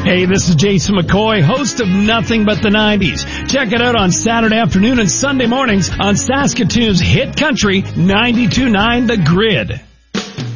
Hey, this is Jason McCoy, host of Nothing But the 90s. Check it out on Saturday afternoon and Sunday mornings on Saskatoon's hit country 92.9 The Grid.